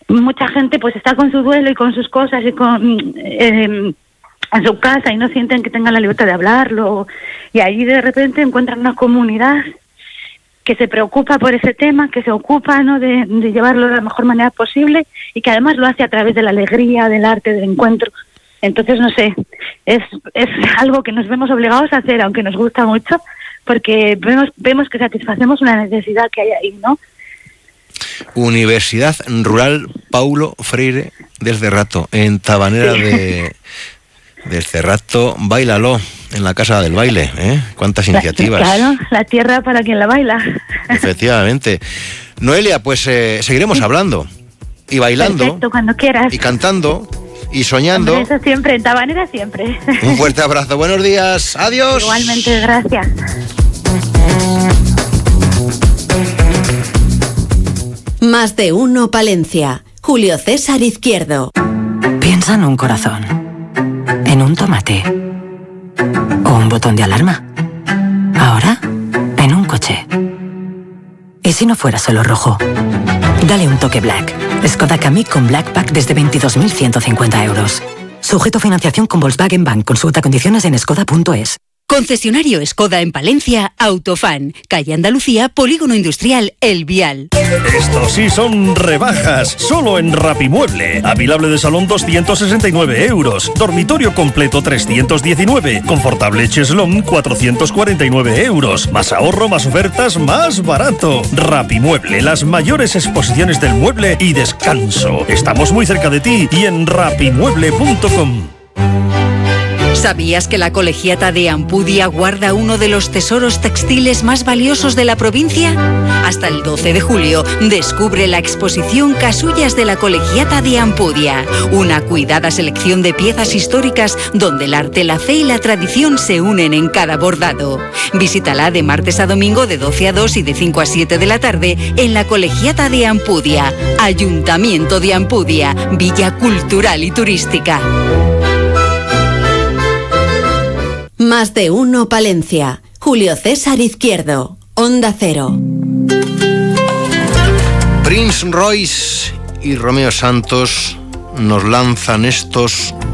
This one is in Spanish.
mucha gente pues está con su duelo y con sus cosas y en su casa y no sienten que tengan la libertad de hablarlo, y ahí de repente encuentran una comunidad que se preocupa por ese tema, que se ocupa, ¿no?, de llevarlo de la mejor manera posible, y que además lo hace a través de la alegría, del arte, del encuentro. Entonces, no sé, es algo que nos vemos obligados a hacer, aunque nos gusta mucho, porque vemos que satisfacemos una necesidad que hay ahí, ¿no? Universidad Rural Paulo Freire del Cerrato, en Tabanera del Cerrato. Báilalo en la Casa del Baile, ¿eh? Cuántas iniciativas. Claro, la tierra para quien la baila. Efectivamente. Noelia, pues seguiremos hablando y bailando. Perfecto, cuando quieras. Y cantando y soñando. Hombre, eso siempre, en Tabanera siempre. Un fuerte abrazo, buenos días, adiós. Igualmente, gracias. Más de uno Palencia. Julio César Izquierdo. Piensa en un corazón, en un tomate o un botón de alarma. Ahora, en un coche. ¿Y si no fuera solo rojo? Dale un toque Black. Skoda Kamiq con Black Pack desde 22.150 euros. Sujeto a financiación con Volkswagen Bank. Consulta condiciones en skoda.es. Concesionario Skoda en Palencia, Autofan, calle Andalucía, Polígono Industrial El Vial. Estos sí son rebajas, solo en Rapimueble. Avilable de salón 269 euros, dormitorio completo 319, confortable cheslón 449 euros. Más ahorro, más ofertas, más barato. Rapimueble, las mayores exposiciones del mueble y descanso. Estamos muy cerca de ti y en rapimueble.com. ¿Sabías que la Colegiata de Ampudia guarda uno de los tesoros textiles más valiosos de la provincia? Hasta el 12 de julio, descubre la exposición Casullas de la Colegiata de Ampudia, una cuidada selección de piezas históricas donde el arte, la fe y la tradición se unen en cada bordado. Visítala de martes a domingo de 12 a 2 y de 5 a 7 de la tarde en la Colegiata de Ampudia, Ayuntamiento de Ampudia, Villa Cultural y Turística. Más de uno Palencia. Julio César Izquierdo. Onda Cero. Prince Royce y Romeo Santos nos lanzan estos